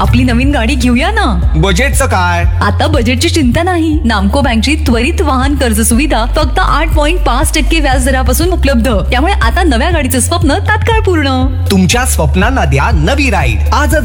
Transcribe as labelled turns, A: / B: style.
A: आपली नवीन गाडी घेऊया ना.
B: बजेटचं काय?
A: आता बजेटची चिंता नाही. नामको बँकची त्वरित वाहन कर्ज सुविधा फक्त 8.5% व्याज दरापासून उपलब्ध. त्यामुळे आता नव्या गाडीचं स्वप्न तात्काळ पूर्ण.
B: तुमच्या स्वप्नांना द्या नवी राईड. आजच